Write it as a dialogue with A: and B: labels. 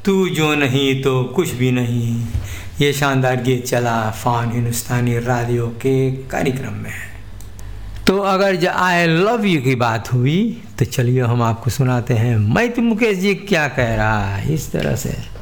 A: तू जो नहीं तो कुछ भी नहीं। ये शानदार गीत चला फान हिंदुस्तानी रेडियो के कार्यक्रम में। तो अगर आई लव यू की बात हुई तो चलिए हम आपको सुनाते हैं मैं तो मुकेश जी क्या कह रहा है, इस तरह से।